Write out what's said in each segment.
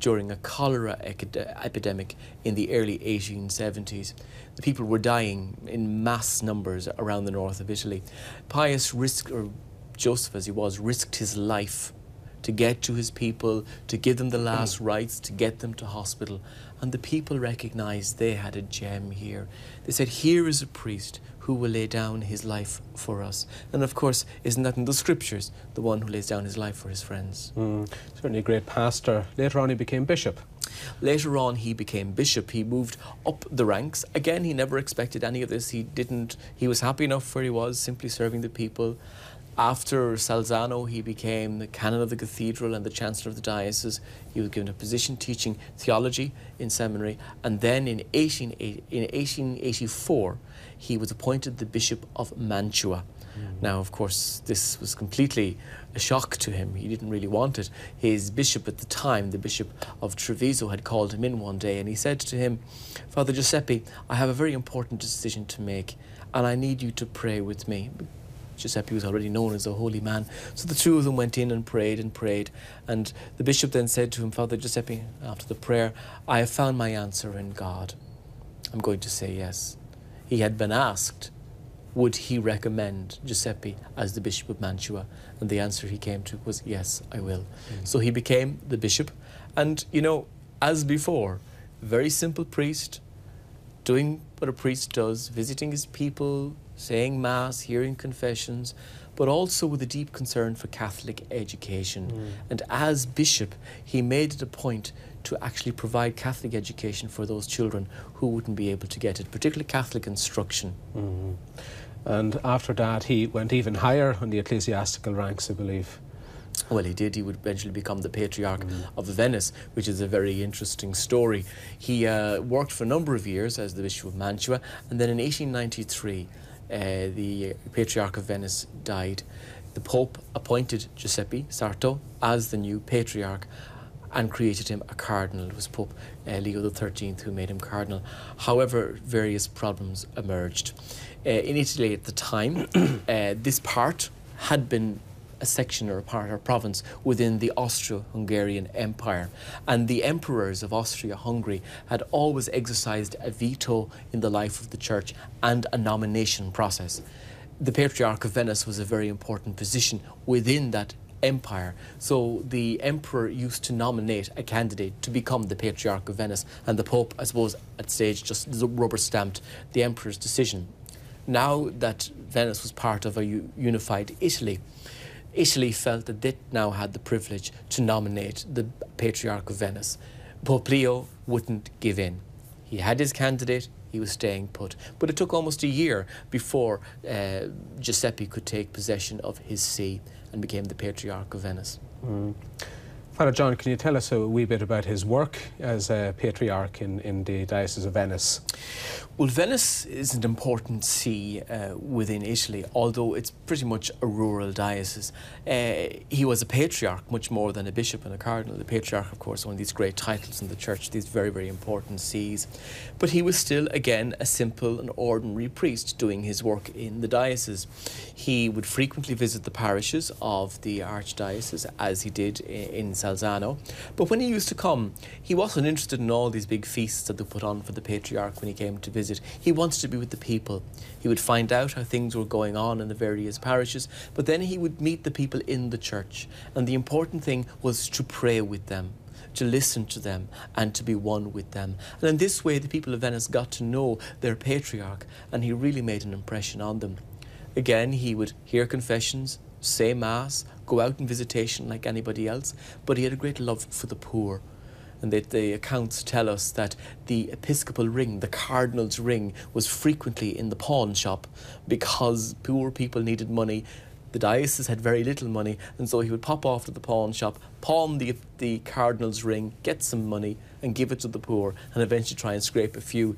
during a cholera epidemic in the early 1870s. The people were dying in mass numbers around the north of Italy. Pius risked, or Joseph as he was, risked his life to get to his people, to give them the last rites, to get them to hospital. And the people recognised they had a gem here. They said, here is a priest who will lay down his life for us. And of course, isn't that in the scriptures, the one who lays down his life for his friends? Certainly a great pastor. Later on he became bishop. Later on he became bishop. He moved up the ranks. Again, he never expected any of this. He was happy enough where he was, simply serving the people. After Salzano, he became the canon of the cathedral and the chancellor of the diocese. He was given a position teaching theology in seminary. And then in 1884, he was appointed the Bishop of Mantua. Now, of course, this was completely a shock to him. He didn't really want it. His bishop at the time, the Bishop of Treviso, had called him in one day and he said to him, Father Giuseppe, I have a very important decision to make and I need you to pray with me. Giuseppe was already known as a holy man. So the two of them went in and prayed. And the bishop then said to him, Father Giuseppe, after the prayer, I have found my answer in God. I'm going to say yes. He had been asked, would he recommend Giuseppe as the Bishop of Mantua? And the answer he came to was, yes, I will. So he became the bishop. And, you know, as before, very simple priest, doing what a priest does, visiting his people, saying Mass, hearing confessions, but also with a deep concern for Catholic education. And as bishop, he made it a point to actually provide Catholic education for those children who wouldn't be able to get it, particularly Catholic instruction. And after that, he went even higher on the ecclesiastical ranks, I believe. Well, he did. He would eventually become the Patriarch of Venice, which is a very interesting story. He worked for a number of years as the Bishop of Mantua, and then in 1893, the Patriarch of Venice died. The Pope appointed Giuseppe Sarto as the new Patriarch and created him a cardinal. It was Pope Leo XIII who made him cardinal. However, various problems emerged. In Italy at the time, this part had been a section or a part or province within the Austro-Hungarian Empire. And the emperors of Austria-Hungary had always exercised a veto in the life of the church and a nomination process. The Patriarch of Venice was a very important position within that empire. So the emperor used to nominate a candidate to become the Patriarch of Venice, and the Pope, I suppose, at stage just rubber stamped the emperor's decision. Now that Venice was part of a unified Italy, Italy felt that it now had the privilege to nominate the Patriarch of Venice. Pope Leo wouldn't give in. He had his candidate, he was staying put. But it took almost a year before Giuseppe could take possession of his see and became the Patriarch of Venice. Father John, can you tell us a wee bit about his work as a Patriarch in the Diocese of Venice? Well, Venice is an important see within Italy, although it's pretty much a rural diocese. He was a patriarch much more than a bishop and a cardinal. The patriarch, of course, one of these great titles in the church, these very, very important sees. But he was still, again, a simple and ordinary priest doing his work in the diocese. He would frequently visit the parishes of the archdiocese, as he did in Salzano. But when he used to come, he wasn't interested in all these big feasts that they put on for the patriarch when he came to visit. He wanted to be with the people. He would find out how things were going on in the various parishes, but then he would meet the people in the church. And the important thing was to pray with them, to listen to them and to be one with them. And in this way, the people of Venice got to know their patriarch, and he really made an impression on them. Again, he would hear confessions, say Mass, go out in visitation like anybody else, but he had a great love for the poor. And the accounts tell us that the episcopal ring, the cardinal's ring, was frequently in the pawn shop because poor people needed money. The diocese had very little money, and so he would pop off to the pawn shop, pawn the cardinal's ring, get some money and give it to the poor, and eventually try and scrape a few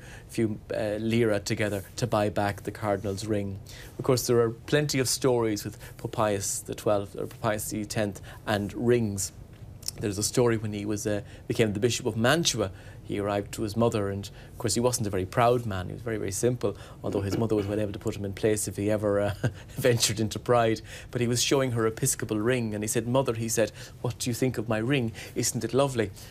lira together to buy back the cardinal's ring. Of course, there are plenty of stories with Pope Pius XII or Pope Pius X and rings. There's a story when he became the Bishop of Mantua. He arrived to his mother, and of course he wasn't a very proud man. He was very, very simple, although his mother was well able to put him in place if he ever ventured into pride. But he was showing her episcopal ring, and he said, "Mother," he said, "what do you think of my ring? Isn't it lovely?"